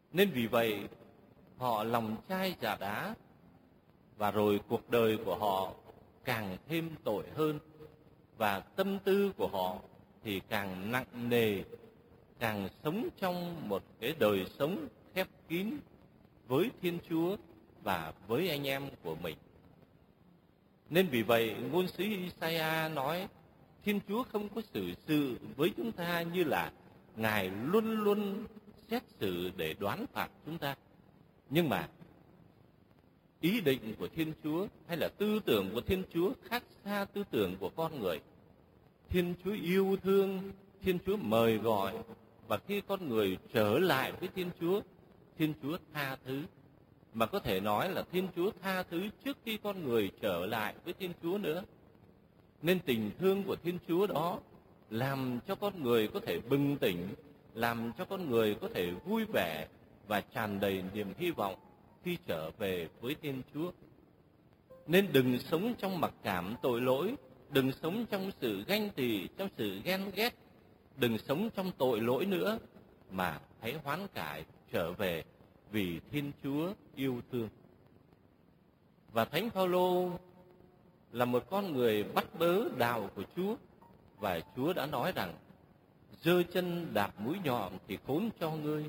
Nên vì vậy, họ lòng chai dạ đá, và rồi cuộc đời của họ càng thêm tội hơn, và tâm tư của họ thì càng nặng nề, càng sống trong một cái đời sống khép kín với Thiên Chúa và với anh em của mình. Nên vì vậy, ngôn sứ Isaiah nói, Thiên Chúa không có xử sự với chúng ta như là Ngài luôn luôn xét xử để đoán phạt chúng ta. Nhưng mà ý định của Thiên Chúa hay là tư tưởng của Thiên Chúa khác xa tư tưởng của con người. Thiên Chúa yêu thương, Thiên Chúa mời gọi, và khi con người trở lại với Thiên Chúa tha thứ. Mà có thể nói là Thiên Chúa tha thứ trước khi con người trở lại với Thiên Chúa nữa. Nên tình thương của Thiên Chúa đó làm cho con người có thể bừng tỉnh, làm cho con người có thể vui vẻ và tràn đầy niềm hy vọng khi trở về với Thiên Chúa. Nên đừng sống trong mặc cảm tội lỗi, đừng sống trong sự ganh tị, trong sự ghen ghét, đừng sống trong tội lỗi nữa, mà hãy hoán cải trở về vì Thiên Chúa yêu thương. Và Thánh Phaolô là một con người bắt bớ đạo của Chúa, và Chúa đã nói rằng giơ chân đạp mũi nhọn thì khốn cho ngươi.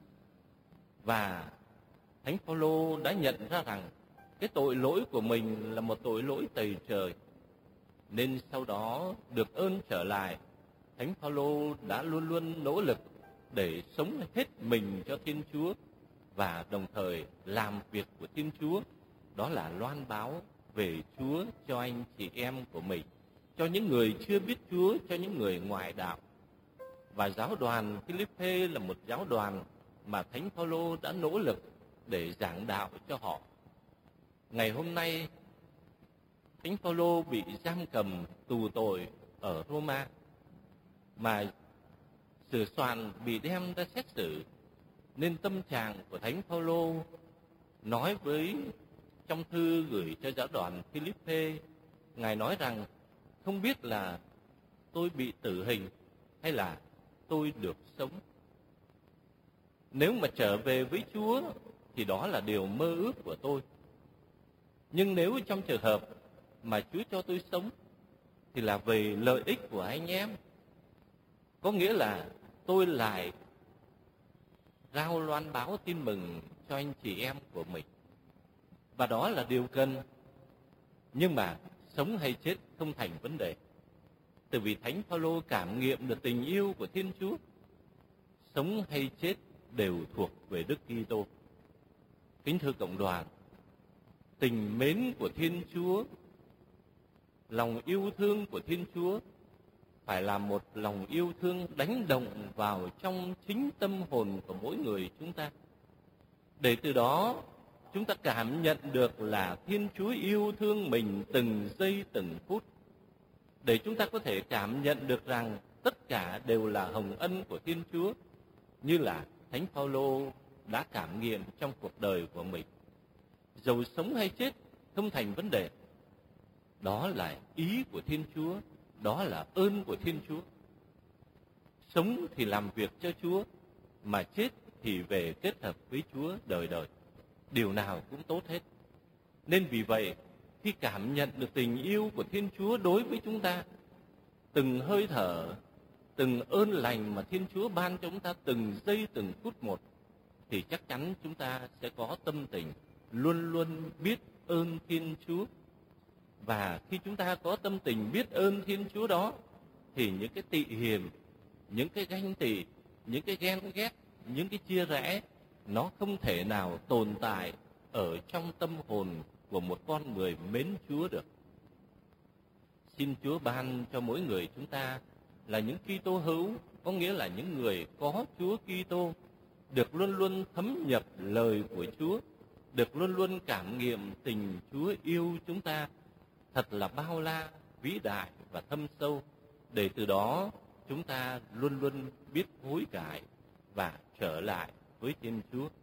Và Thánh Phaolô đã nhận ra rằng cái tội lỗi của mình là một tội lỗi tày trời. Nên sau đó được ơn trở lại, Thánh Phaolô đã luôn luôn nỗ lực để sống hết mình cho Thiên Chúa, và đồng thời làm việc của Thiên Chúa, đó là loan báo về Chúa cho anh chị em của mình, cho những người chưa biết Chúa, cho những người ngoại đạo. Và giáo đoàn Philippe là một giáo đoàn mà Thánh Phaolô đã nỗ lực để giảng đạo cho họ. Ngày hôm nay, Thánh Phaolô bị giam cầm tù tội ở Roma, mà sửa soạn bị đem ra xét xử. Nên tâm trạng của Thánh Phaolô nói trong thư gửi cho giáo đoàn Philippe, Ngài nói rằng không biết là tôi bị tử hình hay là tôi được sống. Nếu mà trở về với Chúa thì đó là điều mơ ước của tôi. Nhưng nếu trong trường hợp mà Chúa cho tôi sống thì là về lợi ích của anh em. Có nghĩa là tôi lại rao loan báo tin mừng cho anh chị em của mình. Và đó là điều cần. Nhưng mà sống hay chết không thành vấn đề. Từ vì Thánh Phaolô cảm nghiệm được tình yêu của Thiên Chúa. Sống hay chết đều thuộc về Đức Kitô. Kính thưa cộng đoàn, tình mến của Thiên Chúa, lòng yêu thương của Thiên Chúa phải là một lòng yêu thương đánh động vào trong chính tâm hồn của mỗi người chúng ta. Để từ đó chúng ta cảm nhận được là Thiên Chúa yêu thương mình từng giây từng phút. Để chúng ta có thể cảm nhận được rằng tất cả đều là hồng ân của Thiên Chúa, như là Thánh Phaolô đã cảm nghiệm trong cuộc đời của mình. Dầu sống hay chết không thành vấn đề. Đó là ý của Thiên Chúa, đó là ơn của Thiên Chúa. Sống thì làm việc cho Chúa, mà chết thì về kết hợp với Chúa đời đời. Điều nào cũng tốt hết. Nên vì vậy, khi cảm nhận được tình yêu của Thiên Chúa đối với chúng ta, từng hơi thở, từng ơn lành mà Thiên Chúa ban cho chúng ta từng giây từng phút một, thì chắc chắn chúng ta sẽ có tâm tình luôn luôn biết ơn Thiên Chúa. Và khi chúng ta có tâm tình biết ơn Thiên Chúa đó, thì những cái tị hiềm, những cái ganh tị, những cái ghen ghét, những cái chia rẽ, nó không thể nào tồn tại ở trong tâm hồn của một con người mến Chúa được. Xin Chúa ban cho mỗi người chúng ta là những Kitô hữu, có nghĩa là những người có Chúa Kitô, được luôn luôn thấm nhập lời của Chúa, được luôn luôn cảm nghiệm tình Chúa yêu chúng ta thật là bao la, vĩ đại và thâm sâu, để từ đó chúng ta luôn luôn biết hối cải và trở lại với Thiên Chúa.